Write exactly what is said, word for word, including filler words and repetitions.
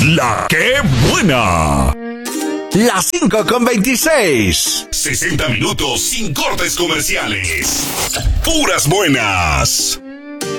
La que buena. Las cinco con veintiséis. sesenta minutos sin cortes comerciales. Puras buenas.